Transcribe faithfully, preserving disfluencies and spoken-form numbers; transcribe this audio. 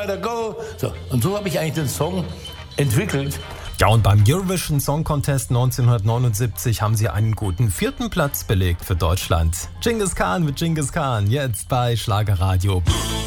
gotta go. So, und so habe ich eigentlich den Song entwickelt. Ja, und beim Eurovision Song Contest neunzehnhundertneunundsiebzig haben sie einen guten vierten Platz belegt für Deutschland. Genghis Khan mit Genghis Khan, jetzt bei Schlagerradio.